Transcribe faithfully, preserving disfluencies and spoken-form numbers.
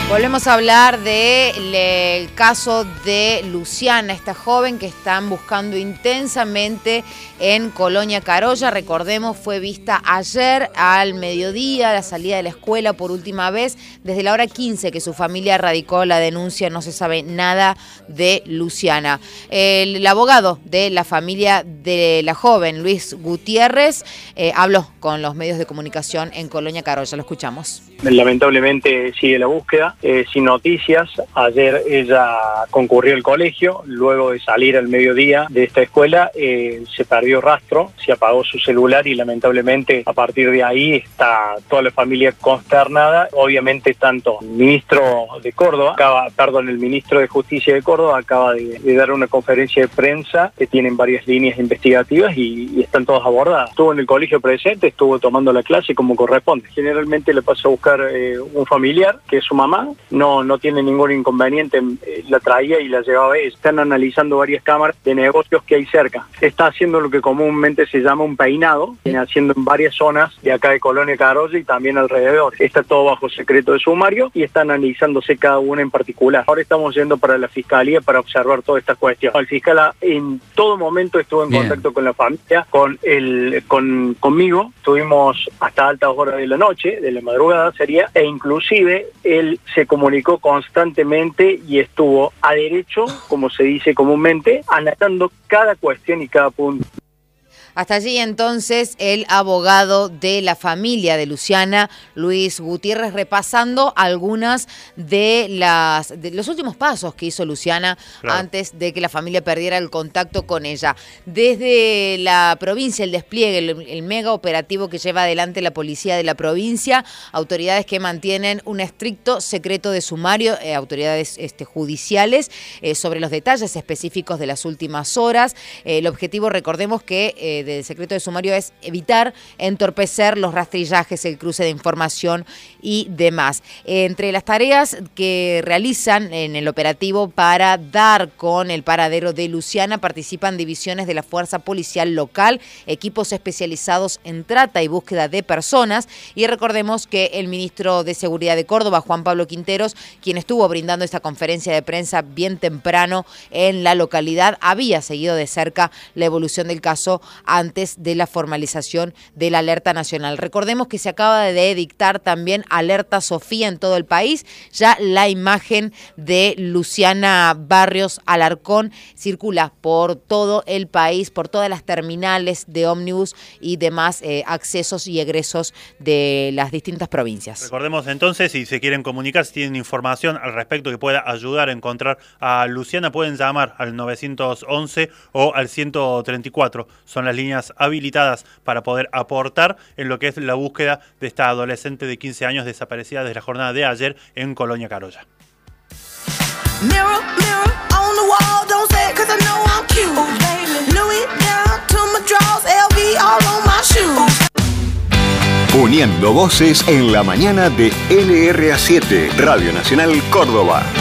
Volvemos a hablar del caso de Luciana, esta joven que están buscando intensamente en Colonia Carolla. Recordemos, fue vista ayer al mediodía, a la salida de la escuela por última vez. Desde la hora quince que su familia radicó la denuncia, no se sabe nada de Luciana. El, el abogado de la familia de la joven, Luis Gutiérrez, eh, habló con los medios de comunicación en Colonia Carolla. Lo escuchamos. Lamentablemente sigue la búsqueda, eh, sin noticias. Ayer ella concurrió al colegio, luego de salir al mediodía de esta escuela eh, se perdió rastro, se apagó su celular y lamentablemente a partir de ahí está toda la familia consternada. Obviamente tanto el ministro de Córdoba, acaba, perdón, el ministro de Justicia de Córdoba acaba de, de dar una conferencia de prensa que tienen varias líneas investigativas y, y están todas abordadas. Estuvo en el colegio presente, estuvo tomando la clase como corresponde. Generalmente le pasa a buscar Eh, un familiar, que es su mamá, no no tiene ningún inconveniente, eh, la traía y la llevaba. Están analizando varias cámaras de negocios que hay cerca. Está haciendo lo que comúnmente se llama un peinado, viene haciendo en varias zonas de acá de Colonia Carolla y también alrededor. Está todo bajo secreto de sumario y está analizándose cada una en particular. Ahora estamos yendo para la fiscalía para observar toda esta cuestión. El fiscal en todo momento estuvo en Bien. contacto con la familia, con el con conmigo, estuvimos hasta altas horas de la noche, de la madrugada sería, e inclusive él se comunicó constantemente y estuvo a derecho, como se dice comúnmente, analizando cada cuestión y cada punto. Hasta allí entonces el abogado de la familia de Luciana, Luis Gutiérrez, repasando algunas de las de los últimos pasos que hizo Luciana claro. antes de que la familia perdiera el contacto con ella. Desde la provincia, el despliegue, el, el mega operativo que lleva adelante la policía de la provincia, autoridades que mantienen un estricto secreto de sumario, eh, autoridades este, judiciales, eh, sobre los detalles específicos de las últimas horas. Eh, el objetivo, recordemos que eh, del secreto de sumario es evitar entorpecer los rastrillajes, el cruce de información y demás. Entre las tareas que realizan en el operativo para dar con el paradero de Luciana participan divisiones de la Fuerza Policial Local, equipos especializados en trata y búsqueda de personas, y recordemos que el ministro de Seguridad de Córdoba, Juan Pablo Quinteros, quien estuvo brindando esta conferencia de prensa bien temprano en la localidad, había seguido de cerca la evolución del caso antes de la formalización de la alerta nacional. Recordemos que se acaba de dictar también alerta Sofía en todo el país. Ya la imagen de Luciana Barrios Alarcón circula por todo el país, por todas las terminales de ómnibus y demás eh, accesos y egresos de las distintas provincias. Recordemos entonces, si se quieren comunicar, si tienen información al respecto que pueda ayudar a encontrar a Luciana, pueden llamar al nueve once o al ciento treinta y cuatro. Son las líneas habilitadas para poder aportar en lo que es la búsqueda de esta adolescente de quince años desaparecida desde la jornada de ayer en Colonia Carolla. Uniendo voces en la mañana de L R A siete, Radio Nacional Córdoba.